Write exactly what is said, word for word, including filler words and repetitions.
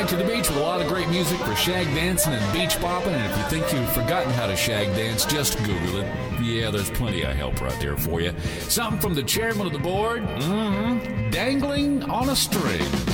Guide to the Beach with a lot of great music for shag dancing and beach popping. And if you think you've forgotten how to shag dance, just Google it. Yeah, there's plenty of help right there for you. Something from the chairman of the board, mm-hmm, dangling on a string.